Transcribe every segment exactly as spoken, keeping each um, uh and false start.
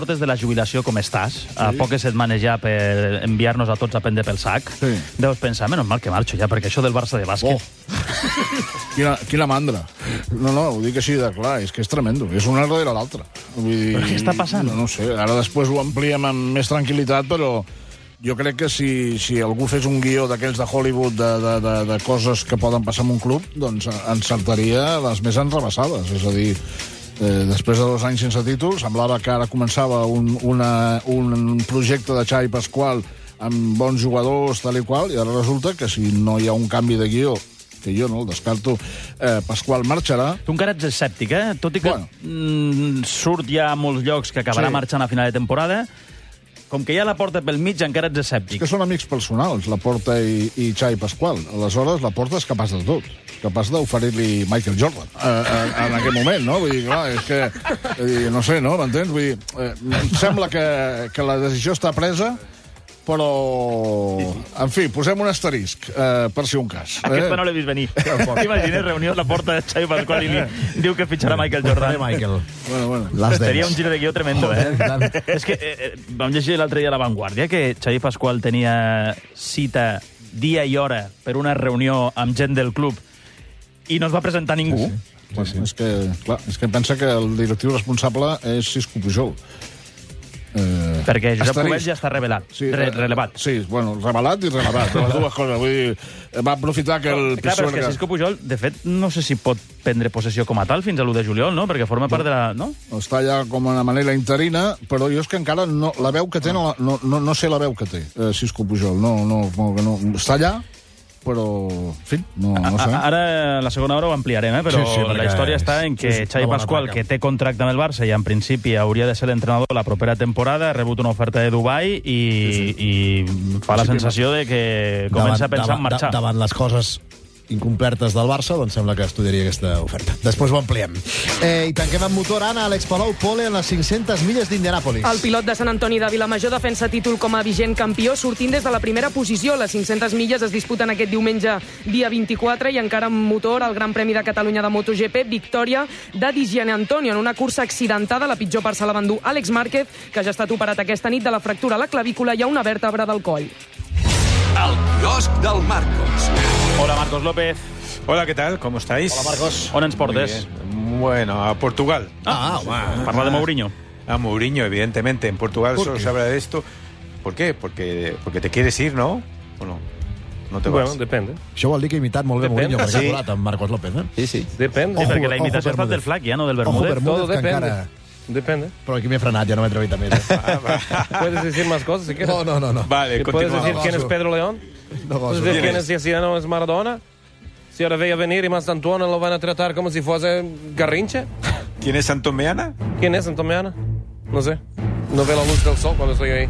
des de la jubilació com estàs, sí. a poques setmanes ja per enviar-nos a tots a prendre pel sac, sí. deus pensar, menys mal que marxo ja, perquè això del Barça de bàsquet... Oh. quina, quina mandra. No, no, ho dic així de clar, és que és tremendo, és una darrere l'altra. Dir... Però què està passant? No, no sé, ara després ho ampliem amb més tranquil·litat, però jo crec que si, si algú fes un guió d'aquells de Hollywood de, de, de, de coses que poden passar en un club, doncs encertaria les més enrebaçades, és a dir... Eh, després de dos anys sense títol, semblava que ara començava un, una, un projecte de Xavi Pasqual amb bons jugadors, tal i qual, i ara resulta que si no hi ha un canvi de guió, que jo no el descarto, eh, Pasqual marxarà... Tu encara ets escèptic, eh? Tot i que bueno. mm, surt ja a molts llocs que acabarà sí. marxant a final de temporada, com que hi ha la Porta pel mig, encara ets escèptic. És que són amics personals, la Porta i, i Xavi Pasqual. Aleshores, la Porta és capaç de tot. Capaç d'oferir-li Michael Jordan eh, eh, en aquell moment, no? Vull dir, clar, és que... Eh, no sé, no? M'entens? Vull dir, eh, em sembla que, que la decisió està presa, però... En fi, posem un asterisc, eh, per si un cas. Eh? Aquesta no l'he vist venir. T'imagines, reunió a la Porta de Xavi Pasqual i li diu que fitxarà Michael Jordan. Michael. Bueno, bueno. Seria un giro de guió tremendo, eh? És que eh, vam llegir l'altre dia a La Vanguardia que Xavi Pasqual tenia cita dia i hora per una reunió amb gent del club i no es va presentar ningú. Sí, sí. Sí, sí. És, que, clar, és que pensa que el directiu responsable és Cisco Pujol. Eh, Perquè Josep Pujol ja està revelat, sí, re relevat. Sí, bueno, revelat i relevat, les dues coses. Vull dir, va aprofitar que el... Clar, però és que Cisco Pujol, de fet, no sé si pot prendre possessió com a tal fins a l'u de juliol, no? Perquè forma part de la... No? Està allà com una manera interina, però jo és que encara no, la veu que té, no, no, no, no sé la veu que té, eh, Cisco Pujol. No, no, no, no, està allà, però, en fi, no, no sé. Ara, la segona hora ho ampliarem, eh? Però sí, sí, la història és, està en que sí, sí, Xavi Pasqual, que té contracte amb el Barça i en principi hauria de ser l'entrenador la propera temporada, ha rebut una oferta de Dubai i, sí, sí. i fa la sensació de que comença davant, a pensar davant, en marxar. Davant les coses incomplertes del Barça, doncs sembla que estudiaria aquesta oferta. Després ho ampliem. Eh, I tanquem amb motor, Anna, Àlex Palou, pole en les cinc-centes milles d'Indianàpolis. El pilot de Sant Antoni de Vilamajor defensa títol com a vigent campió, sortint des de la primera posició. Les cinc-centes milles es disputen aquest diumenge, dia vint-i-quatre, i encara amb motor al Gran Premi de Catalunya de MotoGP, victòria de Di Gianantonio en una cursa accidentada. La pitjor part se la va endur Àlex Márquez, que ja ha estat operat aquesta nit de la fractura a la clavícula i a una vèrtebra del coll. El quiosc del Marcos. Hola, Marcos López. Hola, ¿qué tal? ¿Cómo estáis? Hola, Marcos. On ens portes? Bueno, a Portugal. Ah, ah bueno. Parla de Mourinho. A Mourinho, evidentemente. En Portugal solo se habla de esto. ¿Por qué? Porque, porque te quieres ir, ¿no? ¿O no? No te vas. Bueno, depende. Això vol dir que ha imitat molt bé Mourinho, perquè sí. ha colat amb Marcos López, eh? Sí, sí. Depende. Sí, perquè la imitació és del Flac, ja, no del Bermúdez. Ojo, Bermúdez, Todo depende. Encara... Depende. Però aquí m'he frenat, ja no m'he atrevit a més. Eh? ¿Puedes decir más cosas si quieres? No, no, no. no. Vale, ¿Puedes decir no, quién es Pedro León? No, ¿Puedes decir quién es Cristiano es Maradona? Si ahora veía venir y más Antoine lo van a tratar como si fuese Garrincha. ¿Quién es Santomeana? ¿Quién es Santomeana? No sé. No veo la luz del sol cuando estoy ahí.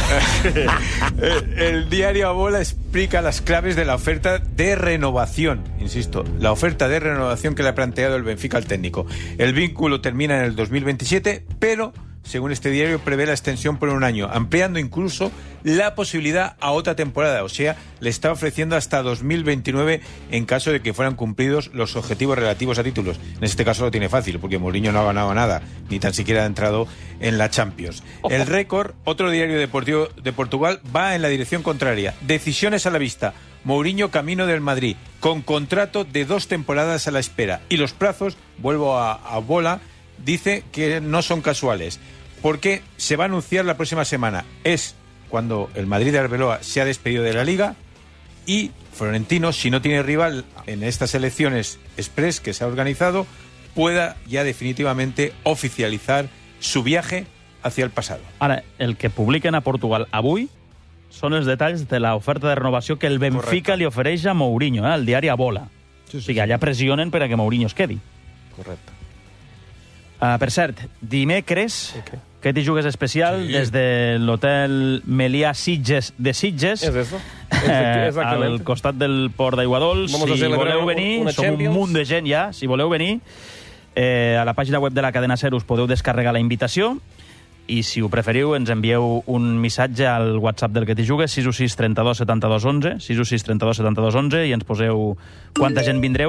el, el diario A Bola explica las claves de la oferta de renovación. Insisto, la oferta de renovación que le ha planteado el Benfica al técnico. El vínculo termina en el dos mil veintisiete, pero... según este diario, prevé la extensión por un año, ampliando incluso la posibilidad a otra temporada. O sea, le está ofreciendo hasta dos mil veintinueve en caso de que fueran cumplidos los objetivos relativos a títulos. En este caso lo tiene fácil, porque Mourinho no ha ganado nada, ni tan siquiera ha entrado en la Champions. El Récord, otro diario deportivo de Portugal, va en la dirección contraria. Decisiones a la vista. Mourinho camino del Madrid, con contrato de dos temporadas a la espera. Y los plazos, vuelvo a, a Bola, dice que no son casuales, porque se va a anunciar la próxima semana. Es cuando el Madrid de Arbeloa se ha despedido de la Liga y Florentino, si no tiene rival en estas elecciones express que se ha organizado, pueda ya definitivamente oficializar su viaje hacia el pasado. Ara, el que publiquen a Portugal avui són els detalls de l'oferta de renovació que el Benfica Correcte. Li ofereix a Mourinho, eh, al diari A Bola. Sí, sí, o sigui, allà pressionen per a que Mourinho es quedi. Correcte. Uh, per cert, dimecres, okay. que t'hi jugues especial sí. des de l'hotel Melià Sitges de Sitges, és eso. Eh, al costat del Port d'Aiguadols. Si voleu venir, som un munt de gent ja, si voleu venir, eh, a la pàgina web de la cadena SER us podeu descarregar la invitació i si ho preferiu ens envieu un missatge al WhatsApp del que t'hi jugues, sis sis trenta-dos setanta-dos onze, sis sis trenta-dos setanta-dos onze, i ens poseu quanta gent vindreu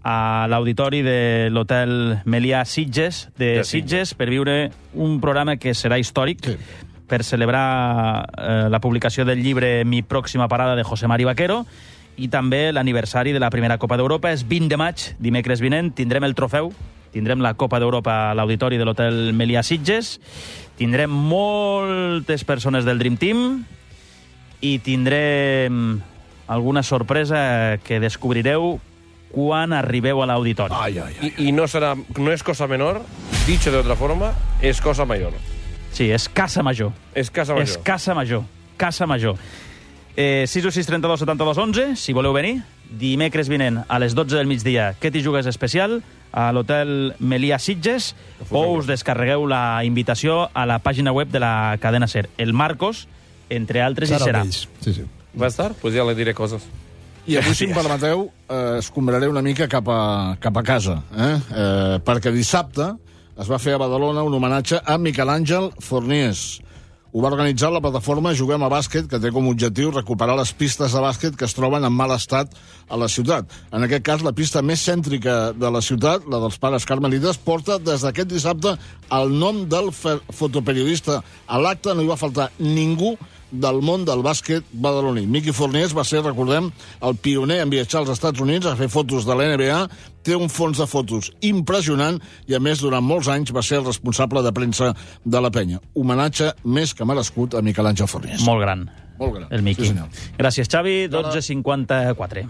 a l'auditori de l'hotel Melià Sitges de Sitges per viure un programa que serà històric sí. per celebrar eh, la publicació del llibre Mi pròxima parada de José Mari Vaquero i també l'aniversari de la primera Copa d'Europa. És vint de maig, dimecres vinent, tindrem el trofeu, tindrem la Copa d'Europa a l'auditori de l'hotel Melià Sitges, tindrem moltes persones del Dream Team i tindrem alguna sorpresa que descobrireu quan arribeu a l'auditori. Ai, ai, ai. I, I no serà, no és cosa menor, dicho de otra forma, és cosa major. Sí, és casa major. És casa major. És casa major. Casa major. Eh, sis u sis trenta-dos setanta-dos onze, si voleu venir. Dimecres vinent a les dotze del migdia, Què t'hi jugues especial a l'hotel Melià Sitges, o us descarregueu la invitació a la pàgina web de la cadena SER. El Marcos, entre altres, hi serà. Sí, sí. Va estar? Pues ja le diré coses. I avui, si em permeteu, eh, escombraré una mica cap a, cap a casa, eh? Eh, perquè dissabte es va fer a Badalona un homenatge a Miquel Àngel Forniés. Ho va organitzar la plataforma Juguem a Bàsquet, que té com a objectiu recuperar les pistes de bàsquet que es troben en mal estat a la ciutat. En aquest cas, la pista més cèntrica de la ciutat, la dels Pares Carmelites, porta des d'aquest dissabte el nom del fotoperiodista. A l'acte no hi va faltar ningú del món del bàsquet badaloní. Miqui Forniés va ser, recordem, el pioner en viatjar als Estats Units a fer fotos de l'N B A, té un fons de fotos impressionant i, a més, durant molts anys va ser el responsable de premsa de la penya. Homenatge més que merescut a Miquel Àngel Forniés. Molt gran. Molt gran. El Miqui. Sí, gràcies, Xavi. dotze cinquanta-quatre.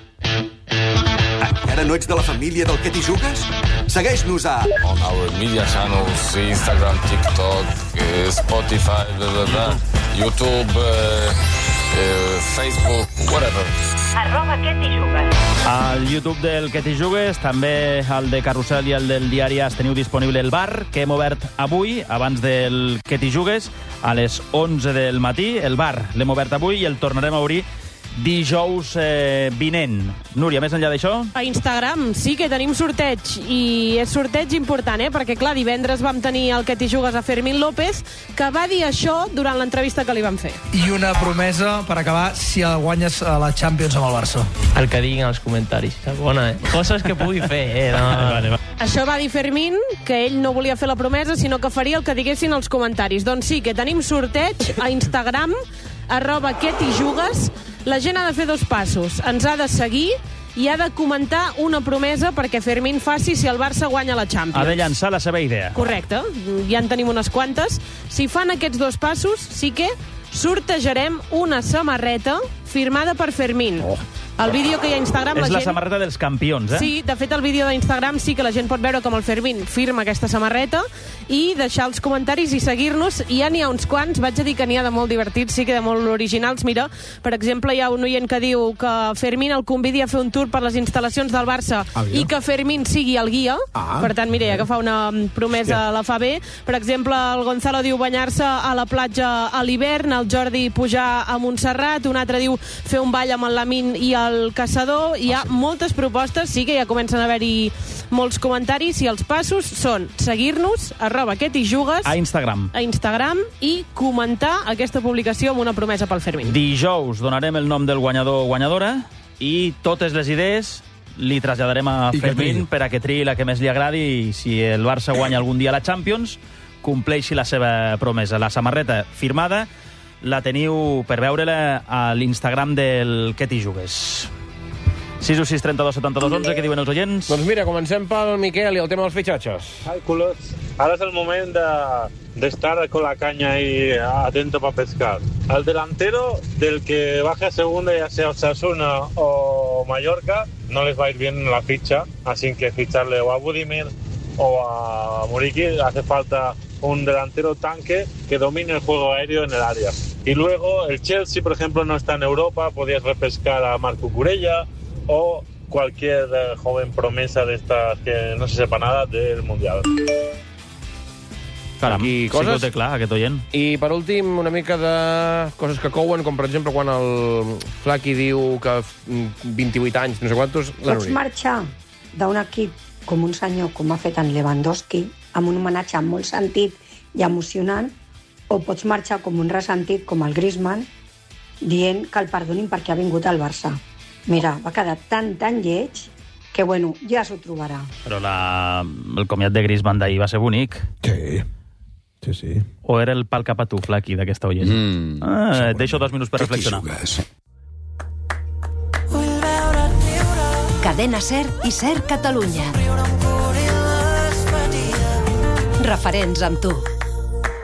Encara no ets de la família del Què t'hi jugues? Segueix-nos a... On our media channels, Instagram, TikTok, uh, Spotify, blah, blah, blah, YouTube, uh, uh, Facebook, whatever. Arroba Què t'hi jugues. Al YouTube del Què t'hi jugues, també al de Carrusel i el del Diari As teniu disponible el bar, que hem obert avui, abans del Què t'hi jugues, a les onze del matí. El bar l'hem obert avui i el tornarem a obrir dijous eh, vinent. Núria, més enllà d'això? A Instagram sí que tenim sorteig, i és sorteig important, eh? Perquè, clar, divendres vam tenir el Què t'hi jugues a Fermín López, que va dir això durant l'entrevista que li van fer. I una promesa per acabar si el guanyes a la Champions amb el Barça. El que diguin als comentaris. Bona, eh? Coses que pugui fer, eh? No. Vale, va. Això va dir Fermín, que ell no volia fer la promesa, sinó que faria el que diguessin els comentaris. Doncs sí, que tenim sorteig a Instagram, arroba Què t'hi jugues. La gent ha de fer dos passos. Ens ha de seguir i ha de comentar una promesa perquè Fermín faci si el Barça guanya la Champions. Ha de llançar la seva idea. Correcte. Ja en tenim unes quantes. Si fan aquests dos passos, sí que sortejarem una samarreta firmada per Fermín. Oh. El vídeo que hi ha a Instagram... És la, la gent... samarreta dels campions, eh? Sí, de fet, el vídeo d'Instagram sí que la gent pot veure com el Fermín firma aquesta samarreta i deixar els comentaris i seguir-nos. I ja n'hi ha uns quants, vaig a dir que n'hi ha de molt divertits, sí que de molt originals. Mira, per exemple, hi ha un oient que diu que Fermín el convidi a fer un tour per les instal·lacions del Barça ah, i que Fermín sigui el guia. Ah, per tant, mira, ja que fa una promesa sí. la fa bé. Per exemple, el Gonzalo diu banyar-se a la platja a l'hivern, el Jordi pujar a Montserrat, un altre diu fer un ball amb el Lamin i el Caçador. Hi ha moltes propostes, sí que ja comencen a haver-hi molts comentaris, i els passos són seguir-nos, arroba Què t'hi jugues, a Instagram. a Instagram, i comentar aquesta publicació amb una promesa pel Fermín. Dijous donarem el nom del guanyador o guanyadora i totes les idees li traslladarem a I Fermín per a que triï la que més li agradi, i si el Barça guanya algun dia la Champions, compleixi la seva promesa. La samarreta firmada la teniu per veure-la a l'Instagram del Què t'hi jugues. sis u sis trenta-dos setanta-dos onze, què diuen els oients? Doncs mira, comencem pel Miquel i el tema dels fitxatges. Ai, culots. Ahora es el momento de, de estar con la caña ahí atento para pescar. Al delantero del que baje a segunda, ya sea Osasuna o Mallorca, no les va a ir bien la ficha, así que ficharle o a Budimir o a Muriqui. Hace falta un delantero tanque que domine el juego aéreo en el área. Y luego el Chelsea, por ejemplo, no está en Europa, podías repescar a Marco Curella o cualquier eh, joven promesa de estas que no se sepa nada del Mundial. Caram, I sí coses... que ho té clar, aquest oient. I per últim, una mica de coses que couen, com per exemple quan el Flaqui diu que vint-i-vuit anys, no sé quantos... Pots marxar d'un equip com un senyor, com ha fet en Lewandowski, amb un homenatge amb molt sentit i emocionant, o pots marxar com un ressentit, com el Griezmann, dient que el perdonin perquè ha vingut al Barça. Mira, va quedar tan, tan lleig que bueno, ja s'ho trobarà. Però la... el comiat de Griezmann d'ahir va ser bonic. Sí, sí, sí. O era el pal cap a tu, Flaqui, d'aquesta oient? Mm, ah, et deixo dos minuts per reflexionar. Cadena Ser i Ser Catalunya. Referents amb tu.